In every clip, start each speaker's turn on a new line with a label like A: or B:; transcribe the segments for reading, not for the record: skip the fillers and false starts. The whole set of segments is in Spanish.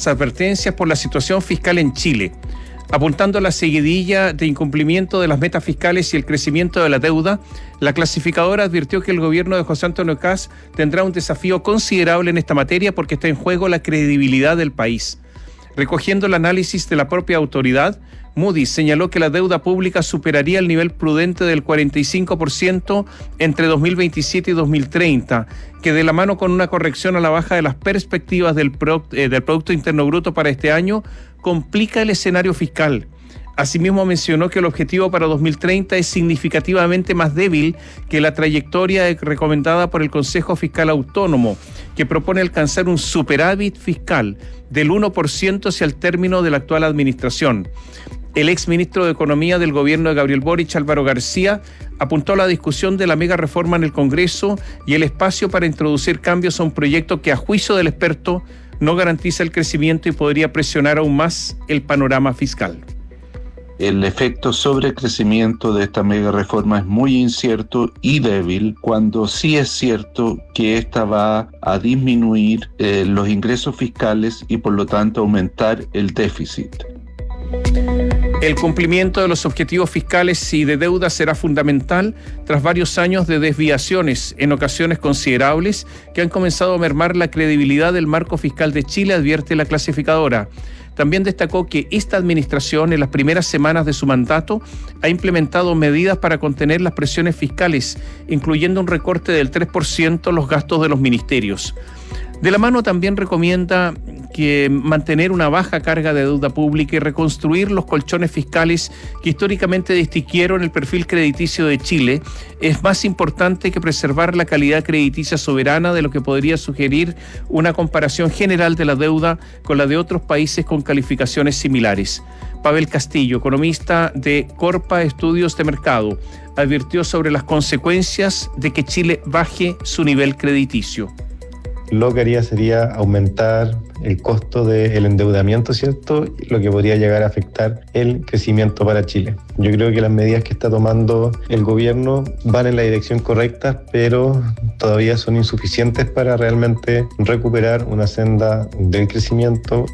A: las advertencias por la situación fiscal en Chile. Apuntando a la seguidilla de incumplimiento de las metas fiscales y el crecimiento de la deuda, la clasificadora advirtió que el gobierno de José Antonio Kast tendrá un desafío considerable en esta materia porque está en juego la credibilidad del país. Recogiendo el análisis de la propia autoridad, Moody's señaló que la deuda pública superaría el nivel prudente del 45% entre 2027 y 2030, que de la mano con una corrección a la baja de las perspectivas del Producto Interno Bruto para este año, complica el escenario fiscal. Asimismo mencionó que el objetivo para 2030 es significativamente más débil que la trayectoria recomendada por el Consejo Fiscal Autónomo, que propone alcanzar un superávit fiscal del 1% hacia el término de la actual administración. El exministro de Economía del gobierno de Gabriel Boric, Álvaro García, apuntó a la discusión de la mega reforma en el Congreso y el espacio para introducir cambios a un proyecto que, a juicio del experto, no garantiza el crecimiento y podría presionar aún más el panorama fiscal.
B: El efecto sobre el crecimiento de esta mega reforma es muy incierto y débil, cuando sí es cierto que esta va a disminuir los ingresos fiscales y por lo tanto aumentar el déficit.
A: El cumplimiento de los objetivos fiscales y de deuda será fundamental tras varios años de desviaciones, en ocasiones considerables, que han comenzado a mermar la credibilidad del marco fiscal de Chile, advierte la clasificadora. También destacó que esta administración, en las primeras semanas de su mandato, ha implementado medidas para contener las presiones fiscales, incluyendo un recorte del 3% en los gastos de los ministerios. De la mano también recomienda que mantener una baja carga de deuda pública y reconstruir los colchones fiscales que históricamente distinguieron el perfil crediticio de Chile es más importante que preservar la calidad crediticia soberana, de lo que podría sugerir una comparación general de la deuda con la de otros países con calificaciones similares. Pavel Castillo, economista de Corpa Estudios de Mercado, advirtió sobre las consecuencias de que Chile baje su nivel crediticio.
C: Lo que haría sería aumentar el costo del endeudamiento, ¿cierto? Lo que podría llegar a afectar el crecimiento para Chile. Yo creo que las medidas que está tomando el gobierno van en la dirección correcta, pero todavía son insuficientes para realmente recuperar una senda del crecimiento.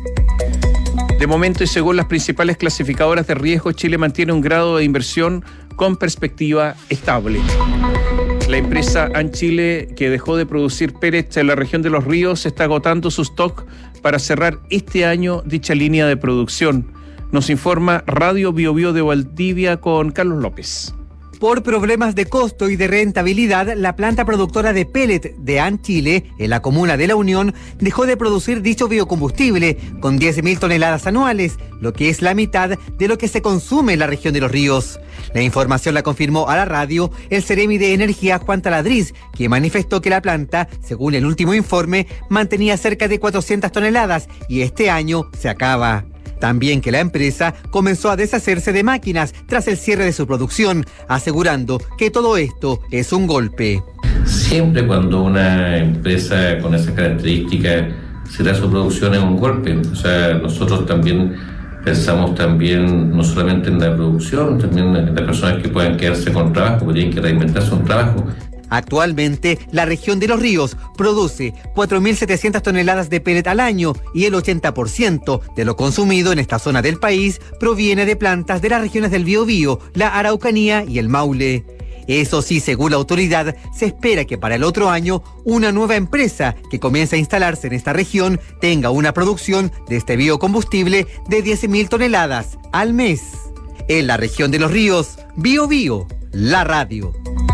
A: De momento, y según las principales clasificadoras de riesgo, Chile mantiene un grado de inversión con perspectiva estable. La empresa Anchile, que dejó de producir pellets en la región de Los Ríos, está agotando su stock para cerrar este año dicha línea de producción. Nos informa Radio Biobío de Valdivia con Carlos López.
D: Por problemas de costo y de rentabilidad, la planta productora de pellet de Anchile, en la comuna de La Unión, dejó de producir dicho biocombustible con 10.000 toneladas anuales, lo que es la mitad de lo que se consume en la región de Los Ríos. La información la confirmó a la radio el Seremi de Energía, Juan Taladriz, que manifestó que la planta, según el último informe, mantenía cerca de 400 toneladas y este año se acaba. También que la empresa comenzó a deshacerse de máquinas tras el cierre de su producción, asegurando que todo esto es un golpe.
E: Siempre cuando una empresa con esas características cierra su producción es un golpe. O sea, nosotros también pensamos no solamente en la producción, también en las personas que puedan quedarse con trabajo, que tienen que reinventarse un trabajo.
D: Actualmente, la región de Los Ríos produce 4.700 toneladas de pellet al año y el 80% de lo consumido en esta zona del país proviene de plantas de las regiones del Biobío, la Araucanía y el Maule. Eso sí, según la autoridad, se espera que para el otro año una nueva empresa que comience a instalarse en esta región tenga una producción de este biocombustible de 10.000 toneladas al mes. En la región de Los Ríos, Biobío, la radio.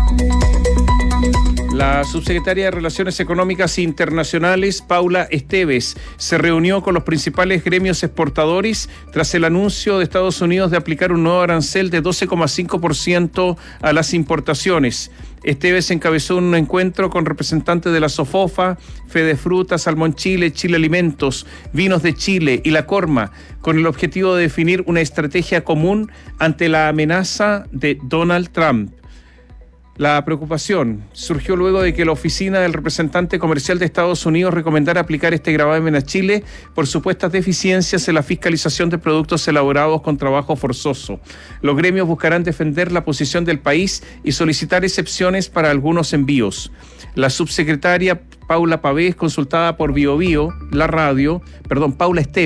A: La subsecretaria de Relaciones Económicas Internacionales, Paula Esteves, se reunió con los principales gremios exportadores tras el anuncio de Estados Unidos de aplicar un nuevo arancel de 12,5% a las importaciones. Esteves encabezó un encuentro con representantes de la SOFOFA, Fedefruta, Salmón Chile, Chile Alimentos, Vinos de Chile y la Corma, con el objetivo de definir una estrategia común ante la amenaza de Donald Trump. La preocupación surgió luego de que la oficina del representante comercial de Estados Unidos recomendara aplicar este gravamen a Chile por supuestas deficiencias en la fiscalización de productos elaborados con trabajo forzoso. Los gremios buscarán defender la posición del país y solicitar excepciones para algunos envíos. La subsecretaria Paula Pavés, consultada por Biobío, Paula Esteves,